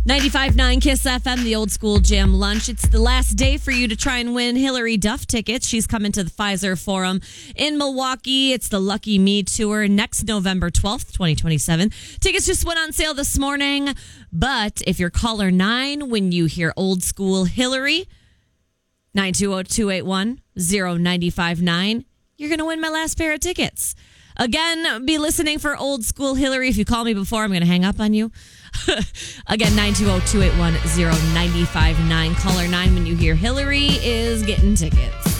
95.9 Kiss FM, the old school jam lunch. It's the last day for you to try and win Hillary Duff tickets. She's coming to the Pfizer Forum in Milwaukee. It's the Lucky Me Tour next November 12th, 2027. Tickets just went on sale this morning. But if you're caller 9 when you hear old school Hillary, 920-281-0959, you're going to win my last pair of tickets. Again, be listening for old school Hillary. If you call me before, I'm going to hang up on you. Again, 920-281-0959. Caller 9 when you hear Hillary is getting tickets.